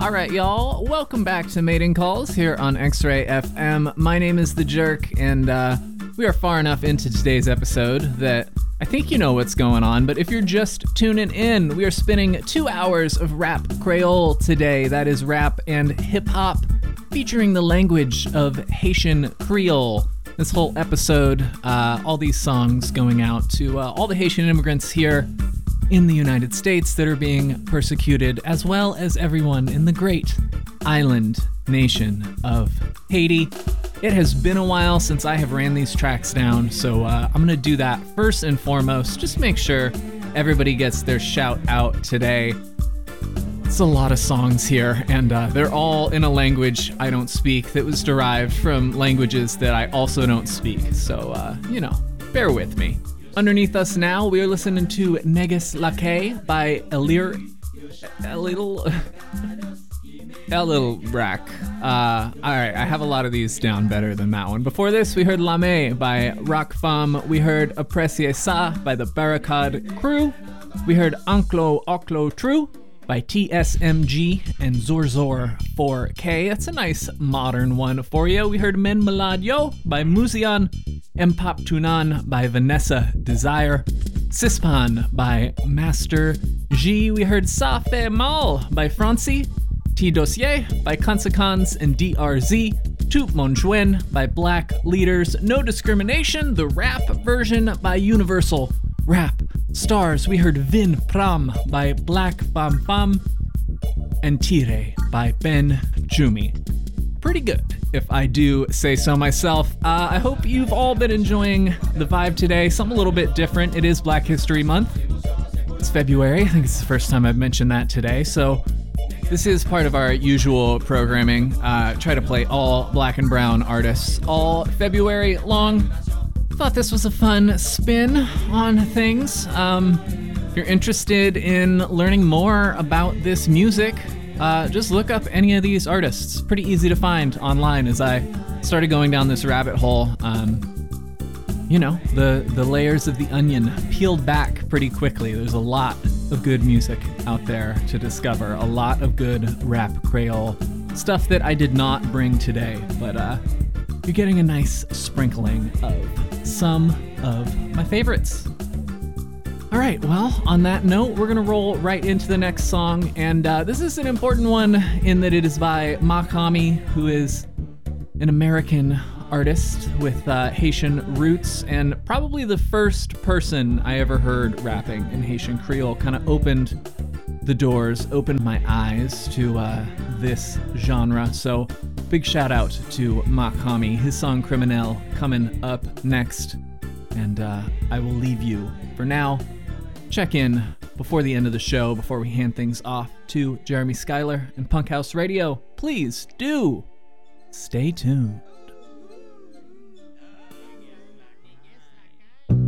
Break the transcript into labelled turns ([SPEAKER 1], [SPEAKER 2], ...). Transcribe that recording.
[SPEAKER 1] All right, y'all. Welcome back to Mating Calls here on X-Ray FM. My name is The Jerk, and we are far enough into today's episode that I think you know what's going on, but if you're just tuning in, we are spinning 2 hours of rap Creole today. That is rap and hip-hop featuring the language of Haitian Creole. This whole episode, all these songs going out to all the Haitian immigrants here in the United States that are being persecuted, as well as everyone in the great island nation of Haiti. It has been a while since I have ran these tracks down, so I'm going to do that first and foremost. Just make sure everybody gets their shout out today. It's a lot of songs here, and they're all in a language I don't speak that was derived from languages that I also don't speak. So, bear with me. Underneath us now, we are listening to Negus Lake by Elir... A little Brack. Alright, I have a lot of these down better than that one. Before this, we heard Lame by Rock Femme. We heard Apprécier Ça by the Barricade Crew. We heard Oclo True by TSMG and Zorzor 4K. That's a nice modern one for you. We heard Men Malad Yo by Muzion. Mpop Tunan by Vanessa Desire. Sispan by Master G. We heard Ça Fait Mal by Francie. T Dossier by Consequence and DRZ. Tout Mon Jouen by Black Leaders. No Discrimination, the rap version by Universal Rap Stars. We heard Vin Pram by Black Fam Fam. And Tire by Ben Jumi. Pretty good, if I do say so myself. I hope you've all been enjoying the vibe today. Something a little bit different. It is Black History Month. It's February. I think it's the first time I've mentioned that today. So this is part of our usual programming. Try to play all black and brown artists all February long. Thought this was a fun spin on things. If you're interested in learning more about this music, just look up any of these artists. Pretty easy to find online as I started going down this rabbit hole. The layers of the onion peeled back pretty quickly. There's a lot of good music out there to discover. A lot of good rap Creole stuff that I did not bring today, but you're getting a nice sprinkling of some of my favorites. All right, well, on that note, we're going to roll right into the next song, and this is an important one in that it is by Makami, who is an American artist with Haitian roots, and probably the first person I ever heard rapping in Haitian Creole. Kind of opened the doors, opened my eyes to this genre, so big shout out to Makami. His song Criminel coming up next, and I will leave you for now. Check in before the end of the show, before we hand things off to Jeremy Schuyler and Punk House Radio. Please do stay tuned.